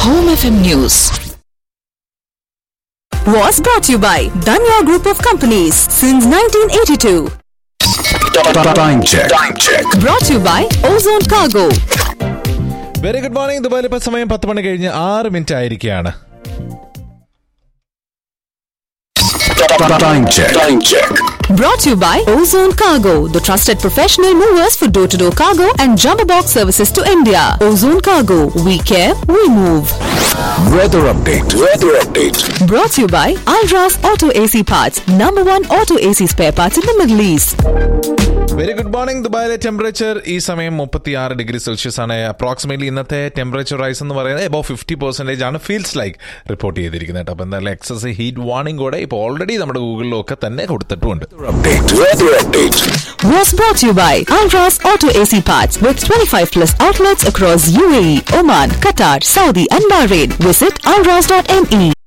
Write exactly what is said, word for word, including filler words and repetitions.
Home F M News was brought to you by Danya Group of Companies since nineteen eighty-two. Time check. Time check. Brought to you by Ozone Cargo. Very good morning. ദുബായിൽ ഇപ്പോൾ സമയം പത്ത് മണി കഴിഞ്ഞ് ആറ് minute ആയിരിക്കുകയാണ്. Time check. Time check. Brought to you by Ozone Cargo, the trusted professional movers for door-to-door cargo and jumbo box services to India. Ozone Cargo, we care, we move. Weather update. Weather update. Brought to you by Alras Auto A C Parts, number one auto A C spare parts in the Middle East. Very good morning. ദുബായിലെ temperature ഈ സമയം മുപ്പത്തി ആറ് degree Celsius ആണ്. Approximately ഇന്നത്തെ temperature rise എന്ന് പറയുന്നത് above fifty percentage ആണ് ഫീൽസ് ലൈക്ക് റിപ്പോർട്ട് ചെയ്തിരിക്കുന്നത് കേട്ടോ. അപ്പോൾ എന്തായാലും എക്സസ് ഹീറ്റ് വാർണിംഗ് കൂടെ ഇപ്പോൾ ഓൾറെഡി നമ്മുടെ ഗൂഗിളിലൊക്കെ തന്നെ കൊടുത്തിട്ടുമുണ്ട്. Weather update. Was brought to you by Alras Auto A C Parts with twenty-five plus outlets across U A E, Oman, Qatar, Saudi and Bahrain. Visit alras dot me.